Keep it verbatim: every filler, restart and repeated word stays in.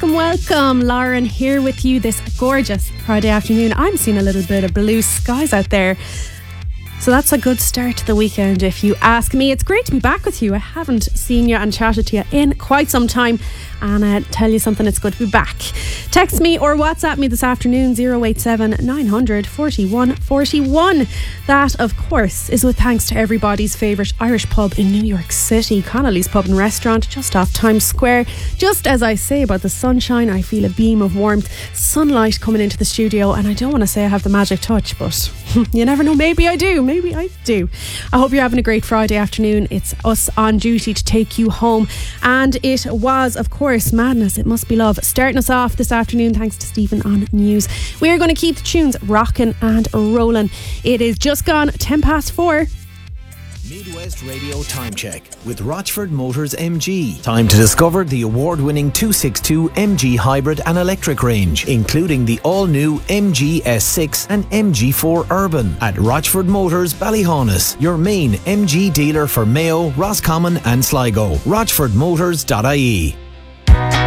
welcome, welcome. Lauren here with you this gorgeous Friday afternoon. I'm seeing a little bit of blue skies out there. So that's a good start to the weekend if you ask me. It's great to be back with you. I haven't seen you and chatted to you in quite some time. And I tell you something, it's good to be back. Text me or WhatsApp me this afternoon, zero eight seven nine hundred forty-one forty-one. That, of course, is with thanks to everybody's favourite Irish pub in New York City, Connolly's Pub and Restaurant, just off Times Square. Just as I say about the sunshine, I feel a beam of warmth, sunlight coming into the studio, and I don't want to say I have the magic touch, but you never know, maybe I do, maybe I do. I hope you're having a great Friday afternoon. It's us on duty to take you home, and it was, of course, madness, it must be love. Starting us off this afternoon, thanks to Stephen on News. We are going to keep the tunes rocking and rolling. It is just gone ten past four. Midwest Radio Time Check with Rochford Motors M G. Time to discover the award-winning two sixty-two M G hybrid and electric range, including the all-new M G S six and M G four Urban at Rochford Motors Ballyhaunis, your main M G dealer for Mayo, Roscommon and Sligo. rochford motors dot I E.